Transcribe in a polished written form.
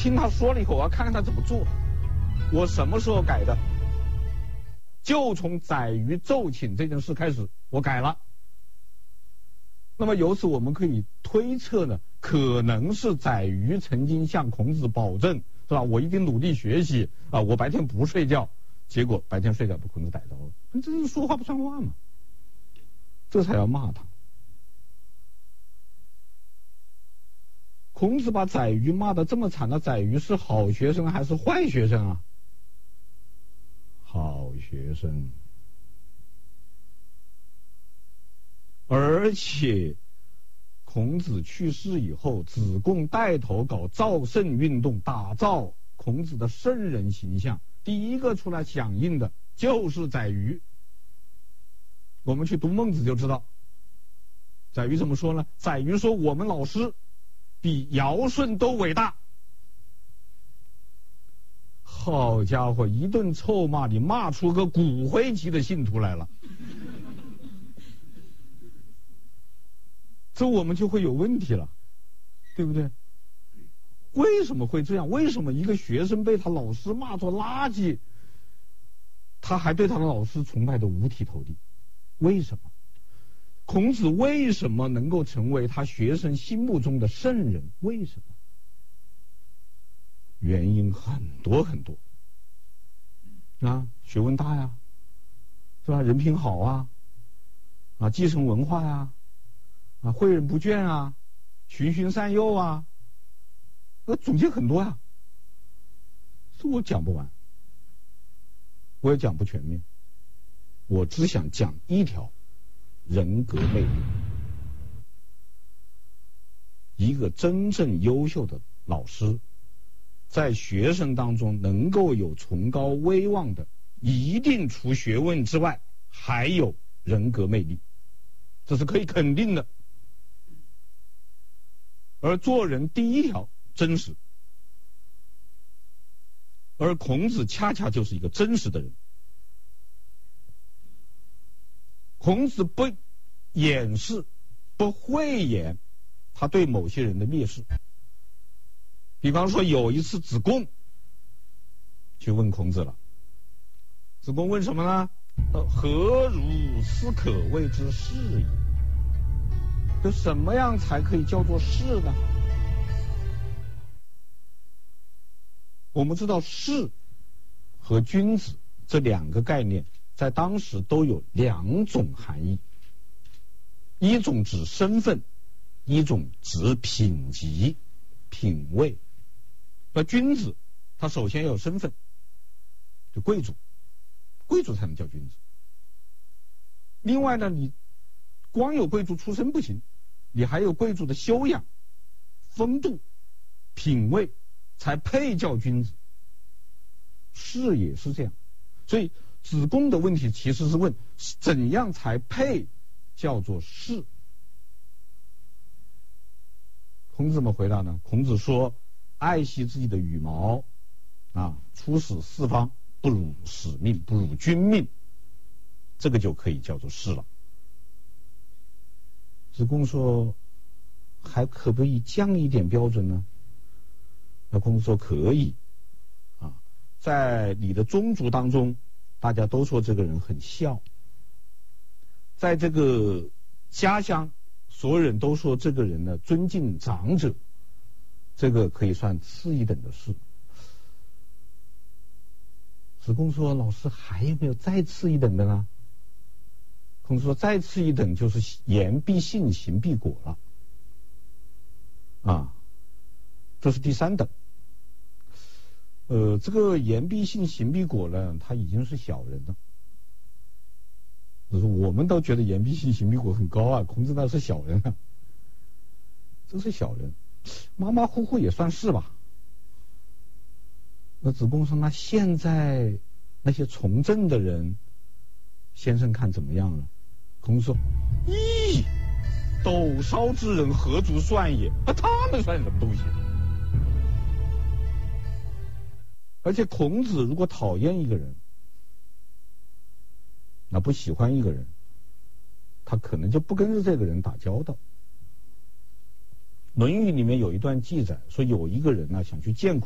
听他说了以后，我要看看他怎么做。我什么时候改的？就从宰予奏请这件事开始，我改了。那么由此我们可以推测呢，可能是宰予曾经向孔子保证，是吧？我一定努力学习啊，我白天不睡觉。结果白天睡觉被孔子逮着了，这是说话不算话嘛？这才要骂他。孔子把宰予骂得这么惨，那宰予是好学生还是坏学生啊？好学生。而且孔子去世以后，子贡带头搞造圣运动，打造孔子的圣人形象，第一个出来响应的就是宰予。我们去读孟子就知道，宰予怎么说呢？宰予说我们老师比尧舜都伟大。好家伙，一顿臭骂，你骂出个骨灰级的信徒来了，这我们就会有问题了，对不对？为什么会这样？为什么一个学生被他老师骂作垃圾，他还对他的老师崇拜得五体投地？为什么？孔子为什么能够成为他学生心目中的圣人？为什么？原因很多很多啊，学问大呀，是吧？人品好啊，继承文化呀，诲人不倦啊，循循善诱啊，总结很多呀，这我讲不完，我也讲不全面，我只想讲一条：人格魅力。一个真正优秀的老师，在学生当中能够有崇高威望的，一定除学问之外，还有人格魅力，这是可以肯定的。而做人第一条，真实。而孔子恰恰就是一个真实的人。孔子不掩饰，不讳言他对某些人的蔑视。比方说有一次子贡去问孔子了，子贡问什么呢？何如斯可谓之士也？就什么样才可以叫做士呢？我们知道士和君子这两个概念在当时都有两种含义，一种指身份，一种指品级、品位。那君子他首先要有身份，就贵族，贵族才能叫君子。另外呢，你光有贵族出身不行，你还有贵族的修养、风度、品味，才配叫君子。士也是这样，所以子贡的问题其实是问怎样才配叫做士。孔子怎么回答呢？孔子说：爱惜自己的羽毛出使四方，不辱使命，不辱君命，这个就可以叫做士了。子贡说：还可不可以降一点标准呢？那孔子说：可以在你的宗族当中，大家都说这个人很孝，在这个家乡，所有人都说这个人呢尊敬长者，这个可以算次一等的事。子贡说：老师还有没有再次一等的呢？孔子说：再次一等就是言必信，行必果了这是第三等。这个言必信，行必果呢，他已经是小人了。就是我们都觉得言必信，行必果很高啊，孔子那是小人啊，这是小人，马马虎虎也算是吧。那子贡说：那现在那些从政的人，先生看怎么样了？孔子说：咦，斗烧之人何足算也？他们算什么东西？而且孔子如果讨厌一个人，不喜欢一个人，他可能就不跟着这个人打交道。《论语》里面有一段记载，说有一个人想去见